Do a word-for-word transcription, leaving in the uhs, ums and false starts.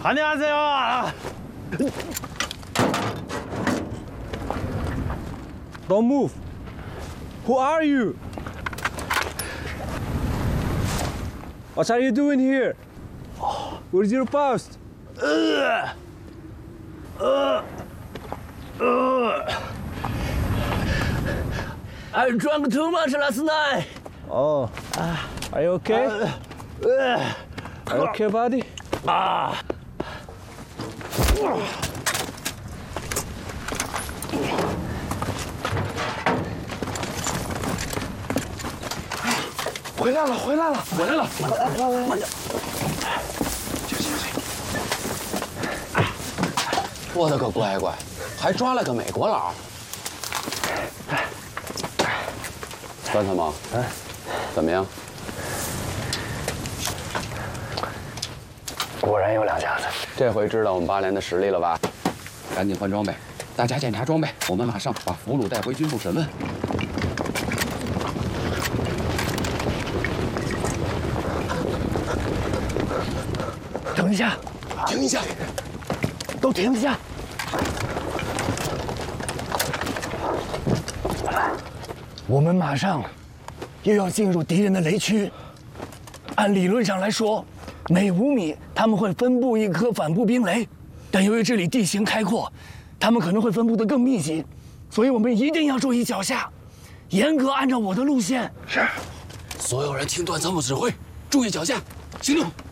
안녕하세요. Don't move. Who are you? What are you doing here? Where's your post? Uh, uh, uh. I drank too much last night. Oh, are you okay? Uh, uh. Are you okay, buddy? Ah. 回来了，回来了， 回来了！ 来来来，慢点。 行行行。我的个乖乖，还抓了个美国佬。酸酸吗？哎，怎么样？ 果然有两下子。 这回知道我们八连的实力了吧？赶紧换装备，大家检查装备，我们马上把俘虏带回军部审问。 等一下， 停一下， 都停一下！我们马上又要进入敌人的雷区。按理论上来说，每五米他们会分布一颗反步兵雷，但由于这里地形开阔，他们可能会分布得更密集，所以我们一定要注意脚下，严格按照我的路线。 是。所有人听段参谋指挥，注意脚下，行动。